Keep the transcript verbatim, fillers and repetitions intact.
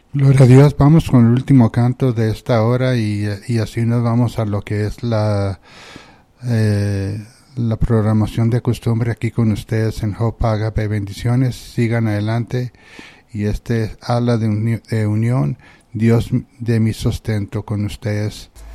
Gloria a Dios, vamos con el último canto de esta hora y, y así nos vamos a lo que es la, eh, la programación de costumbre aquí con ustedes en Hope Agape. Bendiciones, sigan adelante y este habla de, uni- de unión, Dios de mi sustento con ustedes.